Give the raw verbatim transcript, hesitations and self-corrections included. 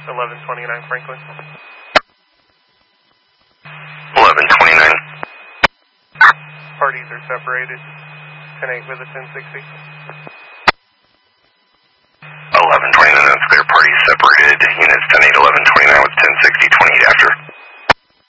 eleven twenty-nine Franklin. eleven twenty-nine. Parties are separated. ten eight with a ten sixty. eleven twenty-nine, that's clear. Parties separated. Units ten eight, eleven twenty-nine with ten sixty, twenty-eight after.